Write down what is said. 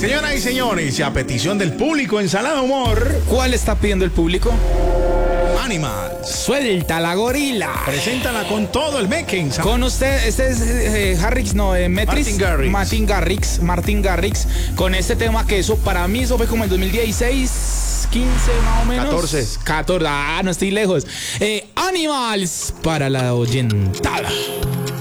Señoras y señores, y a petición del público en Sala de Humor, ¿Cuál está pidiendo el público? Animals. Suelta la gorila. Preséntala con todo el Mecken. Con usted, este es Harrix, no, Metris. Martin Garrix. Con este tema que eso, para mí, eso fue como el 2016, 15 más o menos. 14. No estoy lejos. Animals para la oyentada.